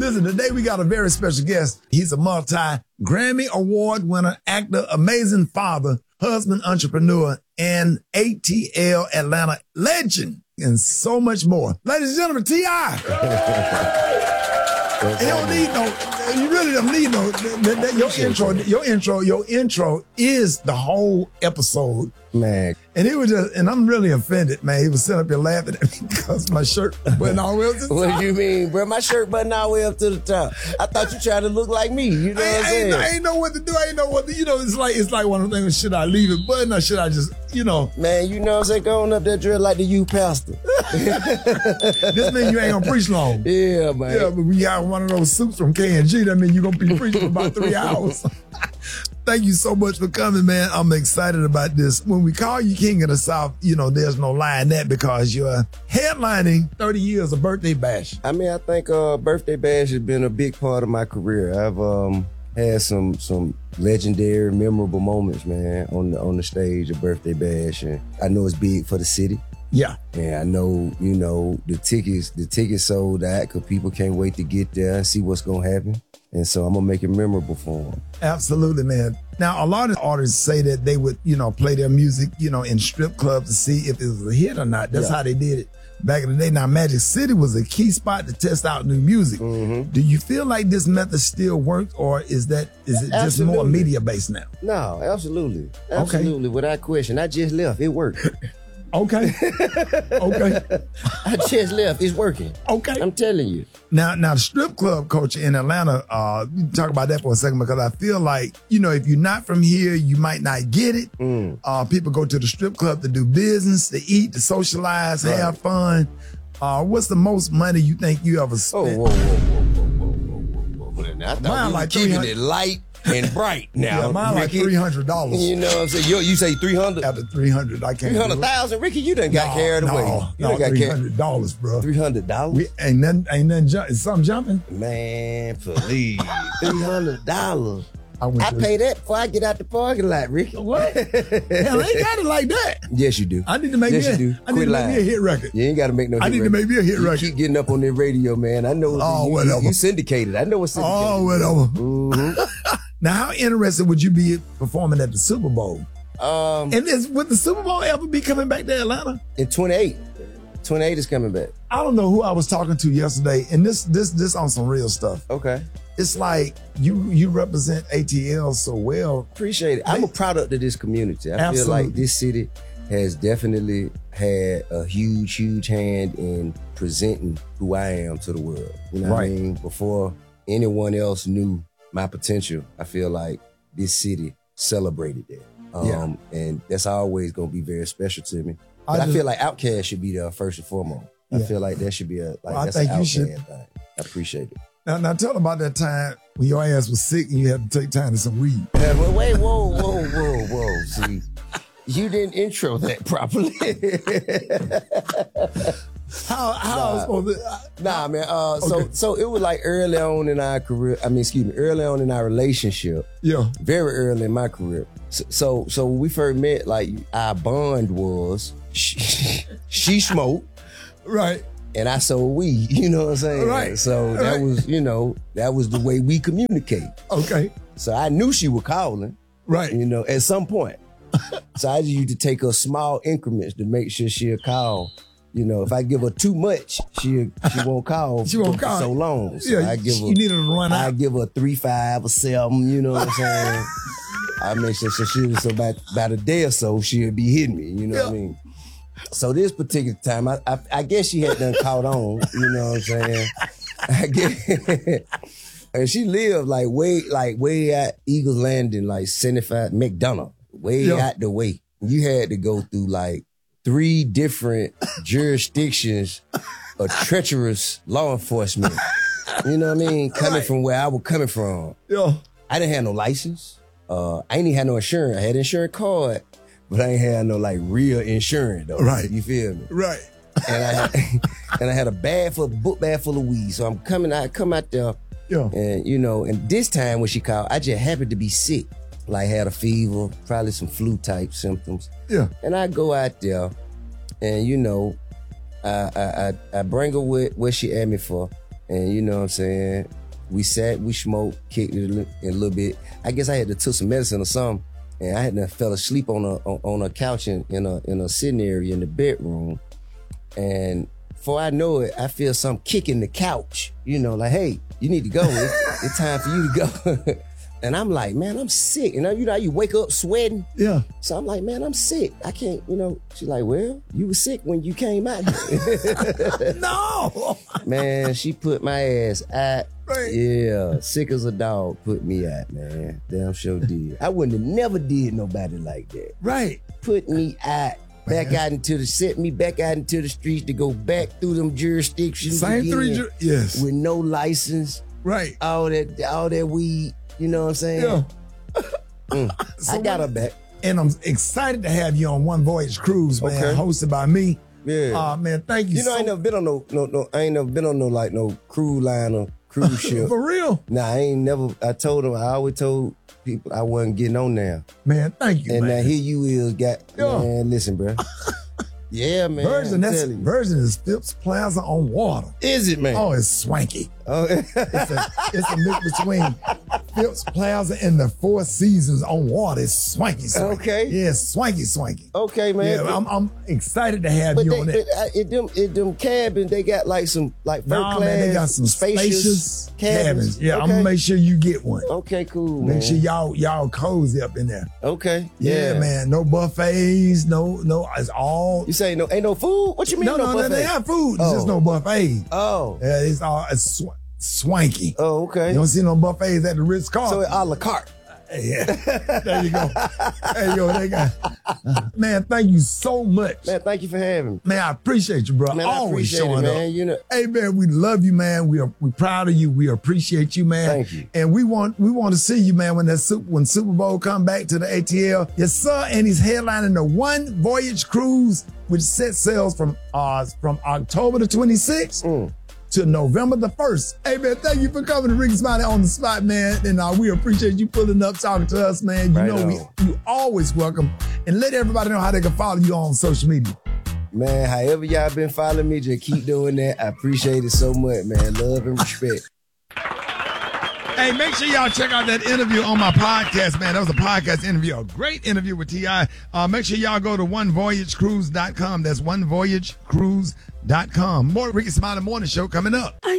Listen, today we got a very special guest. He's a multi-Grammy Award winner, actor, amazing father, husband, entrepreneur, and ATL Atlanta legend, and so much more. Ladies and gentlemen, T.I. You don't need no, you really don't need no, your intro is the whole episode. Man. And he was just, and I'm really offended, man. He was sitting up here laughing at me because my shirt button all the way up to the top. What do you mean, bro? My shirt button all the way up to the top. I thought you tried to look like me. You know what I'm saying? I ain't know what to do. I ain't know what to, it's like one of the things, should I leave it button or should I just, Man, you know what I'm saying? Go on up there, drill like the youth pastor. This means you ain't gonna preach long. Yeah, man. Yeah, but we got one of those suits from K&G. That means you're gonna be preaching for about 3 hours. Thank you so much for coming, man. I'm excited about this. When we call you King of the South, there's no lie in that because you're headlining 30 years of Birthday Bash. I mean, I think Birthday Bash has been a big part of my career. I've had some legendary, memorable moments, man, on the stage of Birthday Bash, and I know it's big for the city. Yeah. And I know, the tickets sold out because people can't wait to get there and see what's gonna happen. And so I'm gonna make it memorable for them. Absolutely, man. Now, a lot of artists say that they would, play their music, in strip clubs to see if it was a hit or not. That's how they did it back in the day. Now, Magic City was a key spot to test out new music. Mm-hmm. Do you feel like this method still works, or is it just more media based now? No, absolutely. Absolutely, without question. I just left. It worked. Okay. Okay. I just left. It's working. Okay. I'm telling you. Now the strip club culture in Atlanta, you talk about that for a second, because I feel like, if you're not from here, you might not get it. People go to the strip club to do business, to eat, to socialize, have fun. What's the most money you think you ever spent? Whoa. I thought we were keeping it light and bright now. Yeah, mine Ricky, like $300. You know what I'm saying? You say 300? After 300, I can't. 300,000, Ricky. You done got carried away. No, $300, bro. $300? Ain't nothing. Is something jumping? Man, please. $300. I to pay that before I get out the parking lot, Ricky. What? Hell, I ain't got it like that. Yes, you do. I need to make me a hit record. You ain't got to make no hit record. I need to make me a hit record. You keep getting up on the radio, man. I know. Whatever. You syndicated. I know what's syndicated. Whatever. Mm-hmm. Now, how interested would you be performing at the Super Bowl? And would the Super Bowl ever be coming back to Atlanta? In 28. 28 is coming back. I don't know who I was talking to yesterday, and this on some real stuff. Okay. It's like you represent ATL so well. Appreciate it. I'm a product of this community. I feel like this city has definitely had a huge, huge hand in presenting who I am to the world. You know what I mean? Before anyone else knew my potential, I feel like this city celebrated that. And that's always going to be very special to me. But I feel like Outkast should be there first and foremost. I feel like that should be that's an Outkast thing. I appreciate it. Now tell them about that time when your ass was sick and you had to take time to some weed. Wait, whoa. See, you didn't intro that properly. How I was supposed to? Nah, man. So it was like early on in our career. Early on in our relationship. Yeah. Very early in my career. So when we first met, like our bond was she smoked, right, and I sold weed. You know what I'm saying? Right. So that was, that was the way we communicate. Okay. So I knew she was calling. Right. At some point. So I just used to take her small increments to make sure she'll call. If I give her too much, she won't call. She won't call so long. So yeah, you need her to run out. I give her 3, 5, or 7. You know what I'm saying? I make sure so about a day or so she'll be hitting me. You know what I mean? So this particular time, I guess she had done caught on. You know what I'm saying? I guess. And she lived way out Eagles Landing, like 75 McDonough, way out the way. You had to go through 3 different jurisdictions of treacherous law enforcement. You know what I mean? Coming from where I was coming from. Yeah. I didn't have no license. I ain't even had no insurance. I had an insurance card, but I ain't had no real insurance though. Right. You feel me? Right. And I had a book bag full of weed. So I come out there. Yeah. And and this time when she called, I just happened to be sick. Had a fever, probably some flu type symptoms. Yeah. And I go out there, and I bring her with what she asked me for. And you know what I'm saying? We sat, we smoked, kicked it a little bit. I guess I had to took some medicine or something. And I had to fell asleep on a couch in a sitting area in the bedroom. And before I know it, I feel something kicking the couch. You know, like, hey, you need to go. It's time for you to go. And I'm like, man, I'm sick. You know how you wake up sweating? Yeah. So I'm like, man, I'm sick. I can't, you know. She's like, well, you were sick when you came out here. No. Man, she put my ass out. Right. Yeah, sick as a dog put me out, man. Damn sure did. I wouldn't have never did nobody like that. Right. Put me out. Set me back out into the streets to go back through them jurisdictions. Same again, yes. With no license. Right. All that weed. You know what I'm saying? Yeah. So I got her back. And I'm excited to have you on One Voyage Cruise, man, hosted by me. Yeah. Man, thank you. You know, I ain't never been on no cruise line or cruise ship. For real? Nah, I always told people I wasn't getting on there. Man, thank you, and man. now here you is, man, listen, bro. Yeah, man. Virgin is Phipps Plaza on water. Is it, man? Oh, it's swanky. Oh. It's a mix between Phipps Plaza and the Four Seasons on water. It's swanky. Okay. Yeah, swanky. Okay, man. Yeah, I'm excited to have you on it. Them cabins, they got like some first class. Man, they got some spacious cabins. Yeah, okay. I'm gonna make sure you get one. Okay, cool. Make sure y'all cozy up in there. Okay. Yeah, man. No buffets. No. It's all. You say no? Ain't no food? What you mean? No buffet? They have food. It's just no buffet. Oh. Yeah, it's all swanky. Oh, okay. You don't see no buffets at the Ritz-Carlton. So it's a la carte. Yeah. There you go. They got. Man, thank you so much. Man, thank you for having me. Man, I appreciate you, bro. Man, always I appreciate showing it, man. up. You know. Hey, man, we love you, man. We're proud of you. We appreciate you, man. Thank you. And we want to see you, man, when Super Bowl come back to the ATL. Yes, sir. And he's headlining the One Voyage Cruise, which sets sails from October the 26th. To November the 1st. Hey, man, thank you for coming to Rickey Smiley on the spot, man. And we appreciate you pulling up, talking to us, man. You always welcome. And let everybody know how they can follow you on social media. Man, however y'all been following me, just keep doing that. I appreciate it so much, man. Love and respect. Hey, make sure y'all check out that interview on my podcast, man. That was a podcast interview, a great interview with T.I. Make sure y'all go to onevoyagecruise.com. That's onevoyagecruise.com. More Rickey Smiley Morning Show coming up.